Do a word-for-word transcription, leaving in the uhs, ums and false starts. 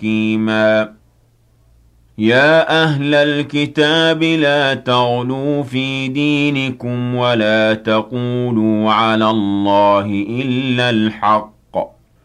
تحكيما يا أهل الكتاب لا تغلوا في دينكم ولا تقولوا على الله إلا الحق